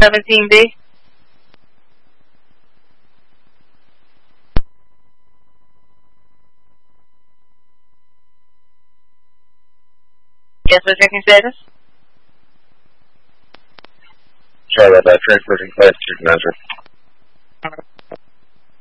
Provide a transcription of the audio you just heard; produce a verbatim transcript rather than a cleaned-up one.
seventeen B. Yes, we're checking status. Sorry about that. Transferring class to Nazareth.